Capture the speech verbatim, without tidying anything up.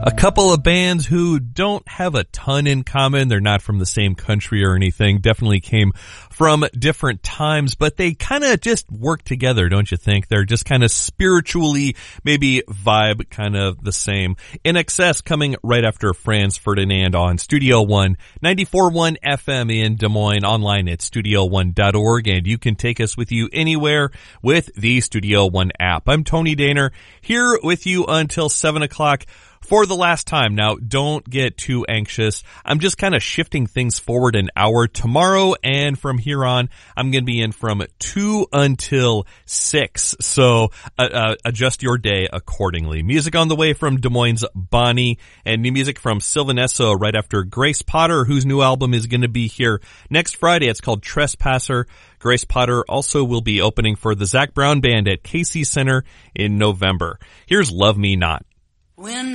A couple of bands who don't have a ton in common. They're not from the same country or anything. Definitely came from different times, but they kind of just work together, don't you think? They're just kind of spiritually, maybe vibe kind of the same. I N X S coming right after Franz Ferdinand on Studio One, ninety-four point one F M in Des Moines, online at studio one dot org, and you can take us with you anywhere with the Studio One app. I'm Tony Daner, here with you until seven o'clock. For the last time. Now, don't get too anxious. I'm just kind of shifting things forward an hour tomorrow, and from here on, I'm going to be in from two until six. So, uh, uh, adjust your day accordingly. Music on the way from Des Moines' Bonnie, and new music from Sylvan Esso right after Grace Potter, whose new album is going to be here next Friday. It's called Trespasser. Grace Potter also will be opening for the Zac Brown Band at Casey Center in November. Here's Love Me Not. When